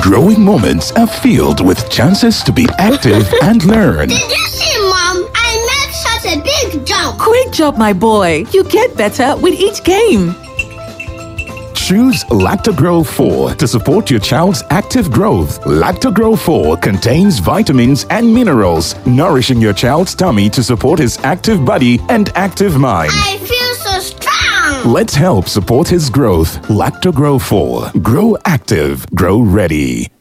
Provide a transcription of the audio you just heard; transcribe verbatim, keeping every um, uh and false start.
Growing moments are filled with chances to be active and learn. Did you see, Mom? I made such a big jump. Great job, my boy. You get better with each game. Choose Lactogro four to support your child's active growth. Lactogro four contains vitamins and minerals, nourishing your child's tummy to support his active body and active mind. I feel so strong. Let's help support his growth. Lactogro four. Grow active. Grow ready.